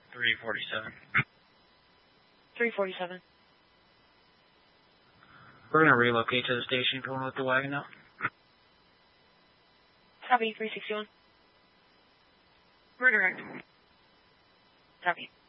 347. 347. We're going to relocate to the station. Can we let the wagon know? Copy, 361. We're direct. Copy.